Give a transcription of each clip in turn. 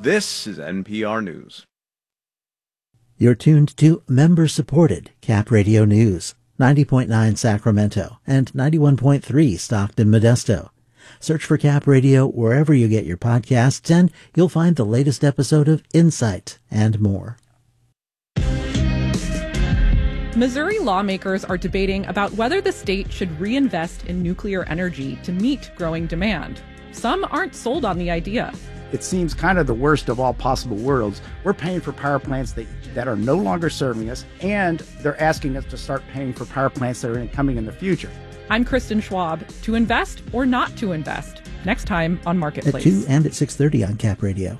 This is NPR News. You're tuned to member-supported Cap Radio News, 90.9 Sacramento and 91.3 Stockton Modesto. Search for Cap Radio wherever you get your podcasts, and you'll find the latest episode of Insight and more. Missouri lawmakers are debating about whether the state should reinvest in nuclear energy to meet growing demand. Some aren't sold on the idea. It seems kind of the worst of all possible worlds. We're paying for power plants that are no longer serving us, and they're asking us to start paying for power plants that are coming in the future. I'm Kristen Schwab. To invest or not to invest? Next time on Marketplace. At 2 and at 6:30 on Cap Radio.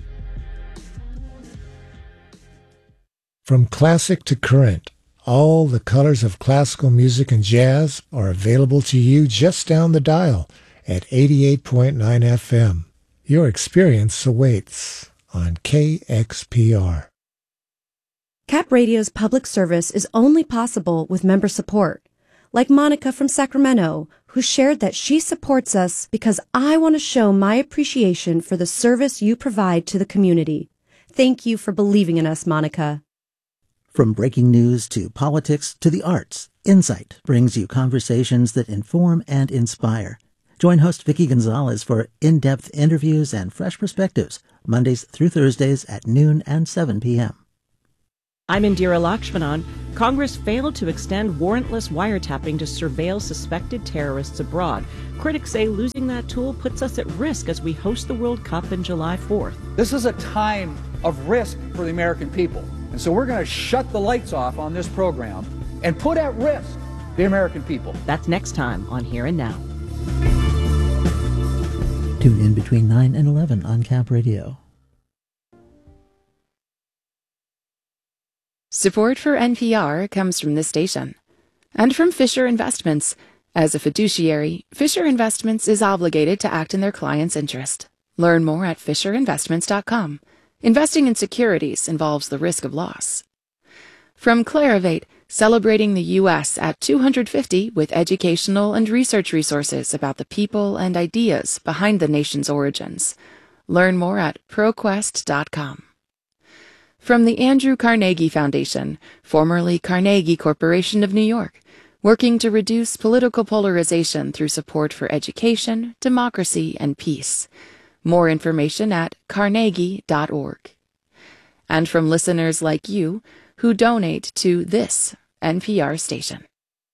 From classic to current, all the colors of classical music and jazz are available to you just down the dial at 88.9 FM. Your experience awaits on KXPR. Cap Radio's public service is only possible with member support, like Monica from Sacramento, who shared that she supports us because I want to show my appreciation for the service you provide to the community. Thank you for believing in us, Monica. From breaking news to politics to the arts, Insight brings you conversations that inform and inspire. Join host Vicky Gonzalez for in-depth interviews and fresh perspectives, Mondays through Thursdays at noon and 7 p.m. I'm Indira Lakshmanan. Congress failed to extend warrantless wiretapping to surveil suspected terrorists abroad. Critics say losing that tool puts us at risk as we host the World Cup on July 4th. This is a time of risk for the American people. And so we're going to shut the lights off on this program and put at risk the American people. That's next time on Here and Now. Tune in between 9 and 11 on Cap Radio. Support for NPR comes from this station and from Fisher Investments. As a fiduciary, Fisher Investments is obligated to act in their client's interest. Learn more at FisherInvestments.com. Investing in securities involves the risk of loss. From Clarivate, celebrating the U.S. at 250 with educational and research resources about the people and ideas behind the nation's origins. Learn more at ProQuest.com. From the Andrew Carnegie Foundation, formerly Carnegie Corporation of New York, working to reduce political polarization through support for education, democracy, and peace. More information at carnegie.org. And from listeners like you who donate to this NPR station.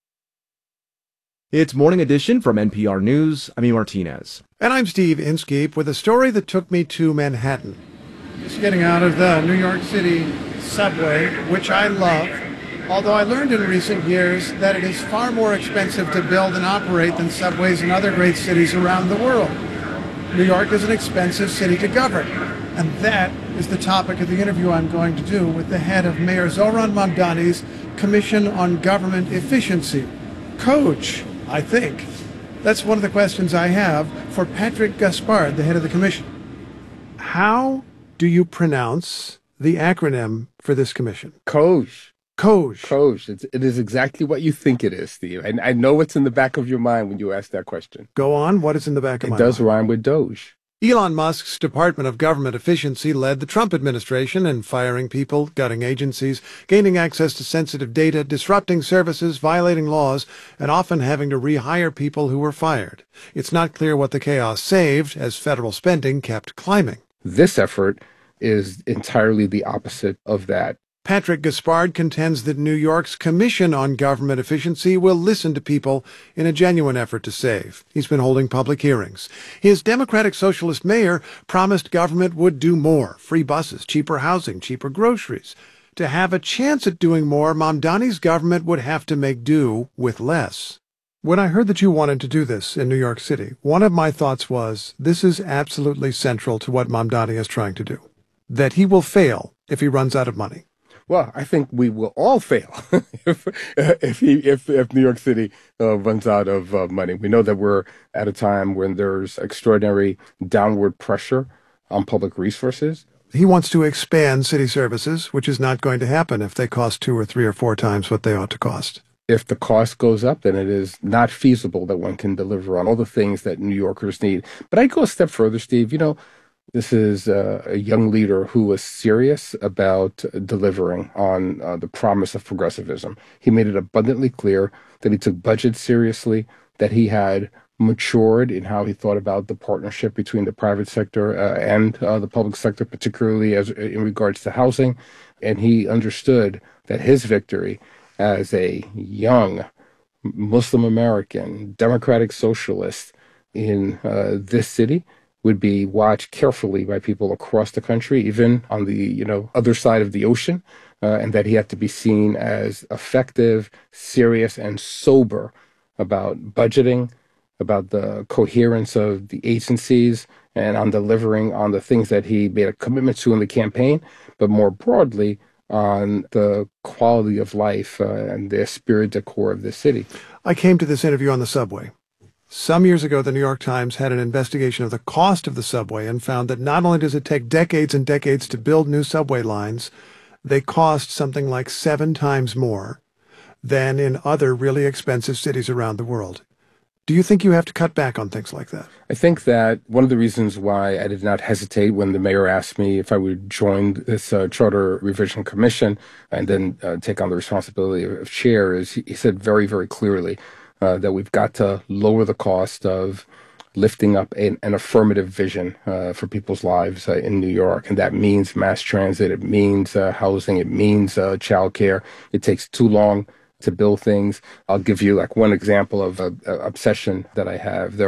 It's Morning Edition from NPR News. I'm E. Martinez. And I'm Steve Inskeep with a story that took me to Manhattan. Just getting out of the New York City subway, which I love, although I learned in recent years that it is far more expensive to build and operate than subways in other great cities around the world. New York is an expensive city to govern, and that is the topic of the interview I'm going to do with the head of Mayor Zohran Mamdani's Commission on Government Efficiency. Coach, I think. That's one of the questions I have for Patrick Gaspard, the head of the commission. How do you pronounce the acronym for this commission? COGE. COGE. COGE. It is exactly what you think it is, Steve. And I know what's in the back of your mind when you ask that question. Go on. What is in the back of my mind? It does rhyme with Doge. Elon Musk's Department of Government Efficiency led the Trump administration in firing people, gutting agencies, gaining access to sensitive data, disrupting services, violating laws, and often having to rehire people who were fired. It's not clear what the chaos saved as federal spending kept climbing. This effort is entirely the opposite of that. Patrick Gaspard contends that New York's Commission on Government Efficiency will listen to people in a genuine effort to save. He's been holding public hearings. His Democratic Socialist mayor promised government would do more: free buses, cheaper housing, cheaper groceries. To have a chance at doing more, Mamdani's government would have to make do with less. When I heard that you wanted to do this in New York City, one of my thoughts was, this is absolutely central to what Mamdani is trying to do. That he will fail if he runs out of money. Well, I think we will all fail if New York City runs out of money. We know that we're at a time when there's extraordinary downward pressure on public resources. He wants to expand city services, which is not going to happen if they cost 2 or 3 or 4 times what they ought to cost. If the cost goes up, then it is not feasible that one can deliver on all the things that New Yorkers need. But I'd go a step further, Steve. You know, This is a young leader who was serious about delivering on the promise of progressivism. He made it abundantly clear that he took budget seriously, that he had matured in how he thought about the partnership between the private sector and the public sector, particularly as in regards to housing. And he understood that his victory as a young Muslim American, democratic socialist in this city would be watched carefully by people across the country, even on the other side of the ocean, and that he had to be seen as effective, serious, and sober about budgeting, about the coherence of the agencies, and on delivering on the things that he made a commitment to in the campaign, but more broadly on the quality of life and the spirit decor of this city. I came to this interview on the subway. Some years ago, the New York Times had an investigation of the cost of the subway and found that not only does it take decades and decades to build new subway lines, they cost something like 7 times more than in other really expensive cities around the world. Do you think you have to cut back on things like that? I think that one of the reasons why I did not hesitate when the mayor asked me if I would join this Charter Revision Commission and then take on the responsibility of chair is he said very, very clearly that we've got to lower the cost of lifting up an affirmative vision for people's lives in New York. And that means mass transit, it means housing, it means childcare. It takes too long to build things. I'll give you like one example of an obsession that I have.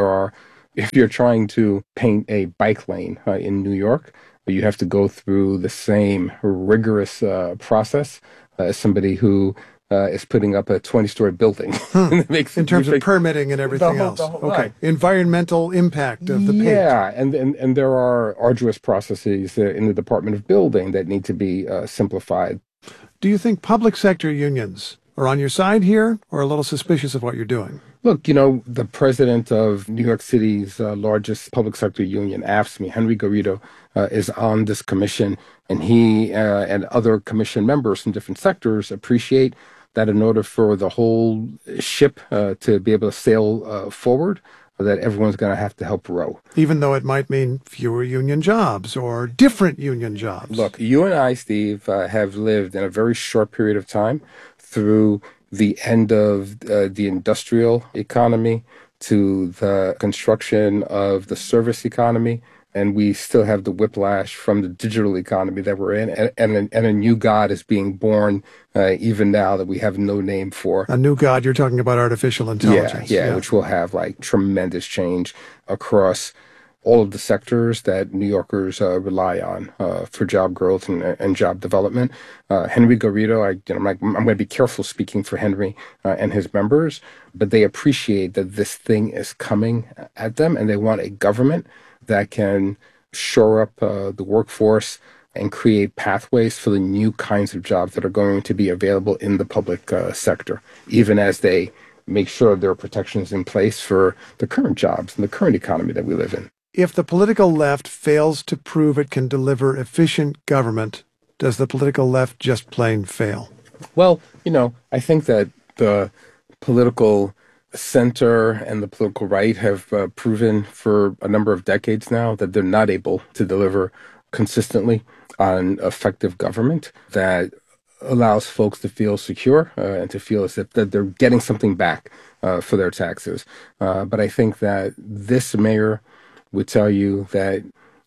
If you're trying to paint a bike lane in New York, you have to go through the same rigorous process as somebody who is putting up a 20-story building. In terms of permitting and everything else. Okay. Right. Environmental impact of the paint. Yeah, and there are arduous processes in the Department of Building that need to be simplified. Do you think public sector unions are on your side here or a little suspicious of what you're doing? Look, the president of New York City's largest public sector union, AFSCME, Henry Garrido, is on this commission, and he and other commission members from different sectors appreciate that in order for the whole ship to be able to sail forward, that everyone's going to have to help row. Even though it might mean fewer union jobs or different union jobs. Look, you and I, Steve, have lived in a very short period of time through the end of the industrial economy to the construction of the service economy, and we still have the whiplash from the digital economy that we're in, and a new god is being born even now that we have no name for. A new god, you're talking about artificial intelligence. Yeah, which will have like tremendous change across all of the sectors that New Yorkers rely on for job growth and job development. Henry Garrido, I'm going to be careful speaking for Henry and his members, but they appreciate that this thing is coming at them, and they want a government that can shore up the workforce and create pathways for the new kinds of jobs that are going to be available in the public sector, even as they make sure there are protections in place for the current jobs and the current economy that we live in. If the political left fails to prove it can deliver efficient government, does the political left just plain fail? Well, I think that the political center and the political right have proven for a number of decades now that they're not able to deliver consistently on effective government that allows folks to feel secure and to feel as if that they're getting something back for their taxes. But I think that this mayor would tell you that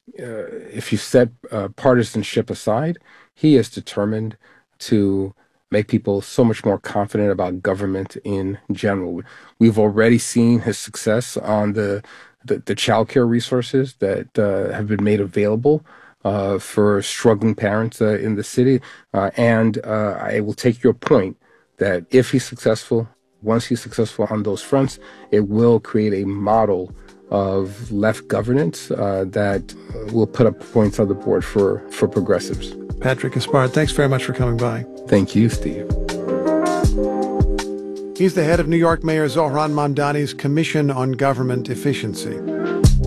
if you set partisanship aside, he is determined to make people so much more confident about government in general. We've already seen his success on the childcare resources that have been made available for struggling parents in the city. And I will take your point that if he's successful, once he's successful on those fronts, it will create a model of left governance that will put up points on the board for progressives. Patrick Gaspard, thanks very much for coming by. Thank you, Steve. He's the head of New York Mayor Zohran Mamdani's Commission on Government Efficiency.